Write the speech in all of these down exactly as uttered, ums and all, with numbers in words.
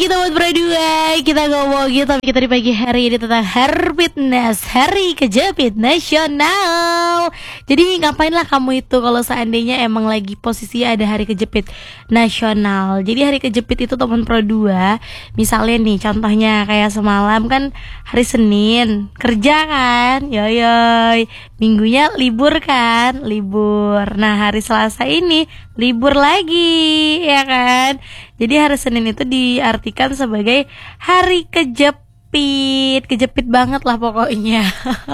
pagi teman berdua. Kita ngomongin tapi kita di pagi hari ini tentang Hari Fitness, Hari Kejepit Nasional. Jadi ngapain lah kamu itu kalau seandainya emang lagi posisi ada Hari Kejepit Nasional. Jadi Hari Kejepit itu teman Pro dua, misalnya nih contohnya kayak semalam kan hari Senin kerja kan, yoyoy. Minggunya libur kan, libur. Nah hari Selasa ini libur lagi, ya kan. Jadi hari Senin itu diartikan sebagai hari kejepit, kejepit banget lah pokoknya.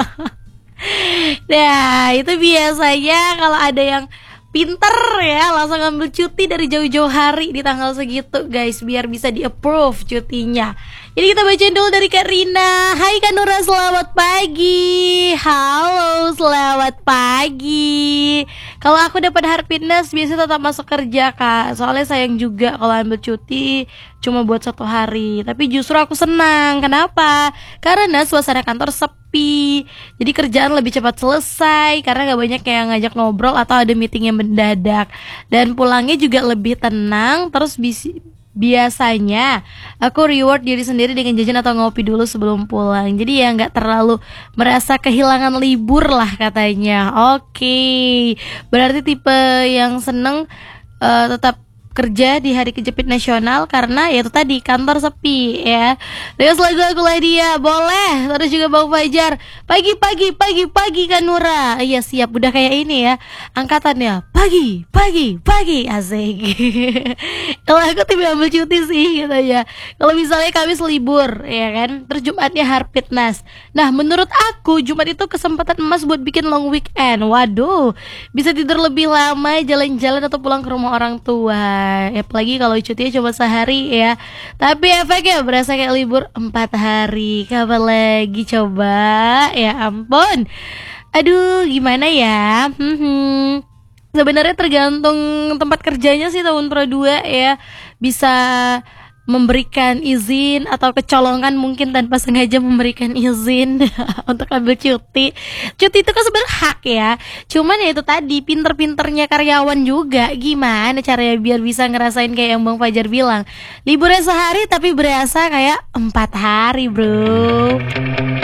Nah itu biasanya kalau ada yang pinter ya langsung ambil cuti dari jauh-jauh hari di tanggal segitu guys, biar bisa di approve cutinya. Jadi kita bacain dulu dari Kak Rina. Hai Kak Nura, selamat pagi. Halo, selamat pagi. Kalau aku dapat Hari Fitness biasanya tetap masuk kerja Kak, soalnya sayang juga kalau ambil cuti cuma buat satu hari. Tapi justru aku senang. Kenapa? Karena suasana kantor sepi, jadi kerjaan lebih cepat selesai karena gak banyak yang ngajak ngobrol atau ada meeting yang mendadak. Dan pulangnya juga lebih tenang. Terus bisa biasanya aku reward diri sendiri dengan jajan atau ngopi dulu sebelum pulang. Jadi ya nggak terlalu merasa kehilangan libur lah katanya. Oke, berarti tipe yang seneng uh, tetap kerja di Hari Kejepit Nasional karena ya itu tadi kantor sepi ya. Terus lagu aku lah dia boleh. Terus juga Bang Fajar, pagi pagi pagi pagi Kak Nura. Iya siap, udah kayak ini ya angkatannya, pagi pagi pagi, asik. Kalau aku tipe ambil cuti sih gitu ya. Kalau misalnya Kamis libur ya kan, terus Jumatnya Hari Fitness. Nah menurut aku Jumat itu kesempatan emas buat bikin long weekend. Waduh, bisa tidur lebih lama, jalan-jalan atau pulang ke rumah orang tua. Apalagi kalau cutinya cuma sehari ya, tapi efeknya berasa kayak libur empat hari. Kapan lagi coba? Ya ampun. Aduh, gimana ya? Hmm, sebenarnya tergantung tempat kerjanya sih tahun Pro dua ya. Bisa memberikan izin atau kecolongan mungkin tanpa sengaja memberikan izin untuk ambil cuti. Cuti itu kan sebenarnya hak ya. Cuman ya itu tadi, pinter-pinternya karyawan juga gimana caranya biar bisa ngerasain kayak yang Bang Fajar bilang, liburnya sehari tapi berasa kayak empat hari bro.